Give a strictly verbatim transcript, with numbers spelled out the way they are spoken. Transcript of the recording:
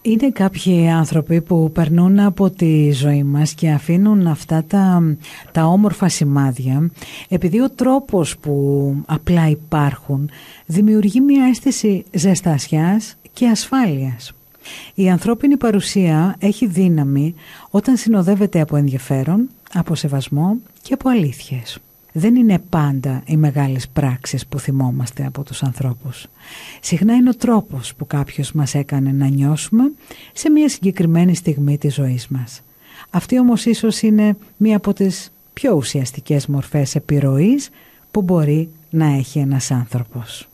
Είναι κάποιοι άνθρωποι που περνούν από τη ζωή μας και αφήνουν αυτά τα, τα όμορφα σημάδια, επειδή ο τρόπος που απλά υπάρχουν δημιουργεί μια αίσθηση ζεστασιάς και ασφάλειας. Η ανθρώπινη παρουσία έχει δύναμη όταν συνοδεύεται από ενδιαφέρον, από σεβασμό και από αλήθειες. Δεν είναι πάντα οι μεγάλες πράξεις που θυμόμαστε από τους ανθρώπους. Συχνά είναι ο τρόπος που κάποιος μας έκανε να νιώσουμε σε μια συγκεκριμένη στιγμή της ζωής μας. Αυτή όμως ίσως είναι μία από τις πιο ουσιαστικές μορφές επιρροής που μπορεί να έχει ένας άνθρωπος.